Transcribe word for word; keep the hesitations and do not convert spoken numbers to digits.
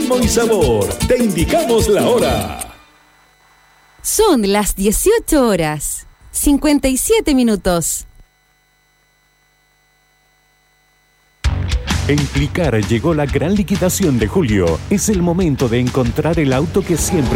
ritmo y sabor. Te indicamos la hora. Son las dieciocho horas, cincuenta y siete minutos. En Clicar llegó la gran liquidación de julio. Es el momento de encontrar el auto que siempre